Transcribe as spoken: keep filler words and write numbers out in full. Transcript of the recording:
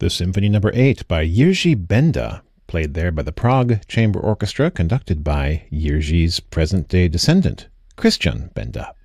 the Symphony Number eight by Jiří Benda, played there by the Prague Chamber Orchestra, conducted by Jiří's present-day descendant, Christian Benda.